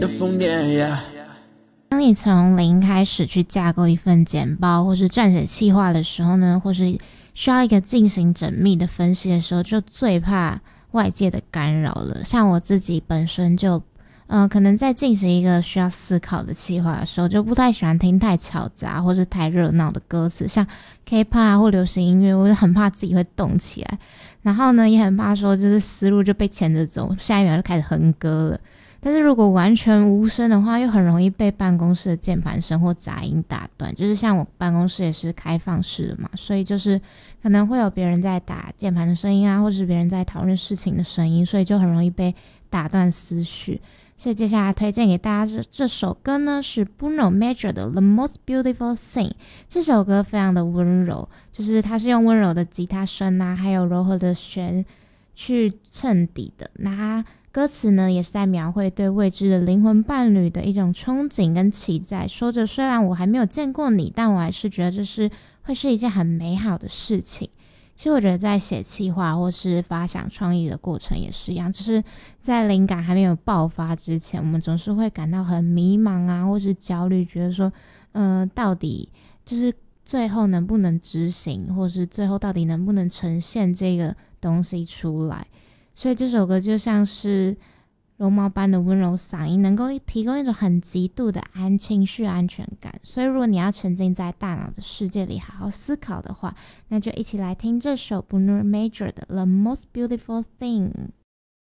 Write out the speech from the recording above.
当你从零开始去架构一份简报或是撰写企划的时候呢，或是需要一个进行缜密的分析的时候，就最怕外界的干扰了。像我自己本身就可能在进行一个需要思考的企划的时候，就不太喜欢听太嘈杂或是太热闹的歌词，像 K-pop 或流行音乐，我就很怕自己会动起来。然后呢，也很怕说就是思路就被牵着走，下一秒就开始哼歌了。但是如果完全无声的话，又很容易被办公室的键盘声或杂音打断。就是像我办公室也是开放式的嘛，所以就是可能会有别人在打键盘的声音啊，或者是别人在讨论事情的声音，所以就很容易被打断思绪。所以接下来推荐给大家这首歌呢，是 Bruno Mars 的 The Most Beautiful Thing。 这首歌非常的温柔，就是它是用温柔的吉他声啊，还有柔和的弦去衬底的。那它歌词呢，也是在描绘对未知的灵魂伴侣的一种憧憬跟期待，说着虽然我还没有见过你，但我还是觉得会是一件很美好的事情。其实我觉得在写企划或是发想创意的过程也是一样，就是在灵感还没有爆发之前，我们总是会感到很迷茫啊，或是焦虑，觉得说到底就是最后能不能执行，或是最后到底能不能呈现这个东西出来。所以这首歌就像是绒毛般的温柔嗓音，能够提供一种很极度的情绪安全感。所以如果你要沉浸在大脑的世界里好好思考的话，那就一起来听这首 Bruno Mars 的 The Most Beautiful Thing。